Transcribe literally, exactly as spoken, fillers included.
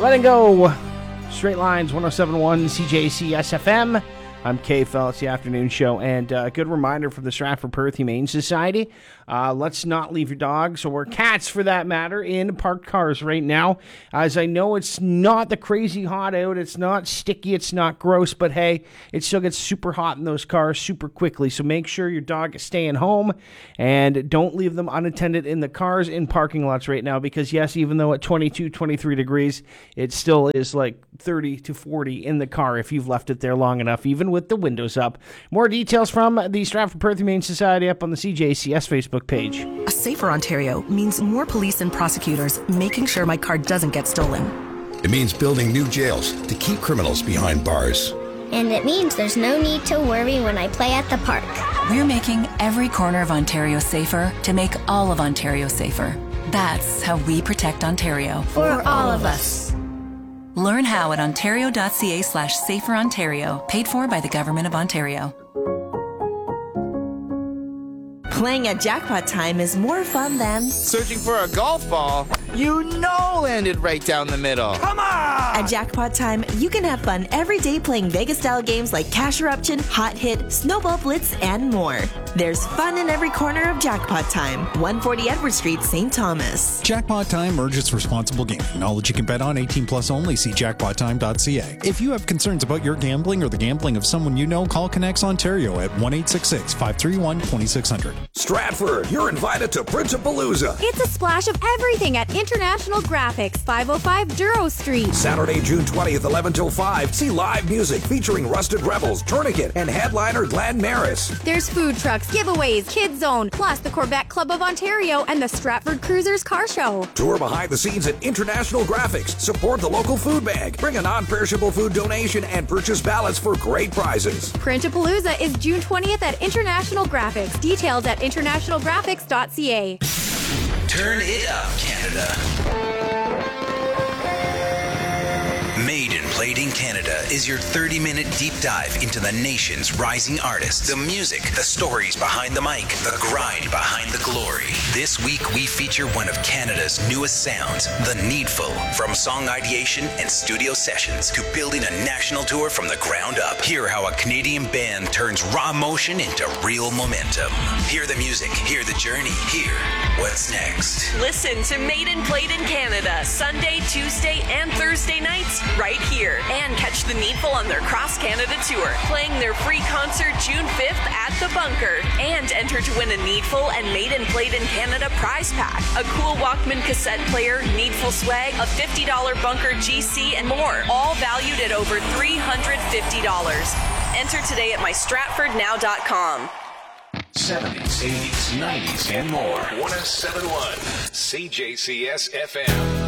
Letting go. Straight Lines, one oh seven point one C J C S F M. I'm Kay Fell. It's the afternoon show. And uh, a good reminder from the Stratford Perth Humane Society. Uh, let's not leave your dogs, or cats for that matter, in parked cars right now. As I know it's not the crazy hot out. It's not sticky. It's not gross. But hey, it still gets super hot in those cars super quickly. So make sure your dog is staying home. And don't leave them unattended in the cars in parking lots right now. Because yes, even though at twenty-two, twenty-three degrees, it still is like thirty to forty in the car if you've left it there long enough, even with the windows up. More details from the Stratford Perth Humane Society up on the C J C S Facebook page. A safer Ontario means more police and prosecutors making sure my car doesn't get stolen. It means building new jails to keep criminals behind bars. And it means there's no need to worry when I play at the park. We're making every corner of Ontario safer to make all of Ontario safer. That's how we protect Ontario. For all of us. Learn how at ontario.ca slash safer Ontario, paid for by the Government of Ontario. Playing at Jackpot Time is more fun than searching for a golf ball you know landed right down the middle. Come on! At Jackpot Time, you can have fun every day playing Vegas-style games like Cash Eruption, Hot Hit, Snowball Blitz, and more. There's fun in every corner of Jackpot Time. one forty Edward Street, Saint Thomas. Jackpot Time urges responsible gaming. Knowledge you can bet on, eighteen plus only. See jackpot time dot c a. If you have concerns about your gambling or the gambling of someone you know, call Connects Ontario at one eight six six, five three one, two six zero zero. Stratford, you're invited to Principalooza. It's a splash of everything at International Graphics, five oh five Duro Street. Saturday, June twentieth, eleven till five. See live music featuring Rusted Rebels, Tourniquet, and headliner Glenn Maris. There's food trucks, giveaways, Kids Zone, plus the Corvette Club of Ontario and the Stratford Cruisers Car Show. Tour behind the scenes at International Graphics. Support the local food bag. Bring a non-perishable food donation and purchase ballots for great prizes. Printapalooza is June twentieth at International Graphics. Details at international graphics dot c a. Turn it up, Canada. Made and Played in Canada is your thirty-minute deep dive into the nation's rising artists, the music, the stories behind the mic, the grind behind the glory. This week, we feature one of Canada's newest sounds, The Needful. From song ideation and studio sessions to building a national tour from the ground up. Hear how a Canadian band turns raw emotion into real momentum. Hear the music, hear the journey, hear what's next. Listen to Made and Played in Canada, Sunday, Tuesday, and Thursday nights, right here. And catch The Needful on their Cross Canada tour, playing their free concert June fifth at The Bunker. And enter to win a Needful and Made and Played in Canada prize pack, a cool Walkman cassette player, Needful swag, a fifty dollars Bunker G C, and more, all valued at over three hundred fifty dollars. Enter today at my stratford now dot com. seventies, eighties, nineties, and more. one oh seven point one C J C S F M.